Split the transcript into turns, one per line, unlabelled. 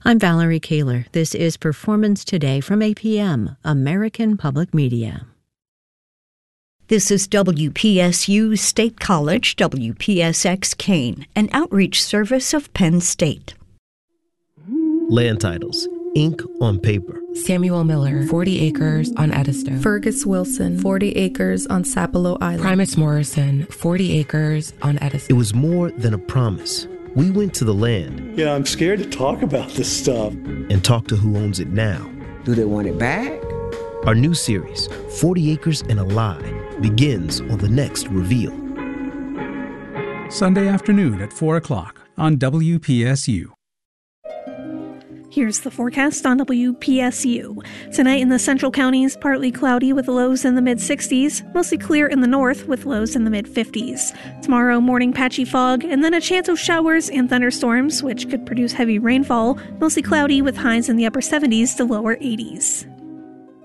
I'm Valerie Kaler. This is Performance Today from APM, American Public Media.
This is WPSU State College, WPSX Kane, an outreach service of Penn State.
Land titles, ink on paper.
Samuel Miller, 40 acres on Edisto.
Fergus Wilson, 40 acres on Sapelo Island.
Primus Morrison, 40 acres on Edisto.
It was more than a promise. We went to the land.
Yeah, I'm scared to talk about this stuff.
And talk to who owns it now.
Do they want it back?
Our new series, 40 Acres and a Lie, begins on the next reveal.
Sunday afternoon at 4 o'clock on WPSU.
Here's the forecast on WPSU. Tonight in the central counties, partly cloudy with lows in the mid-60s, mostly clear in the north with lows in the mid-50s. Tomorrow, morning patchy fog, and then a chance of showers and thunderstorms, which could produce heavy rainfall, mostly cloudy with highs in the upper 70s to lower 80s.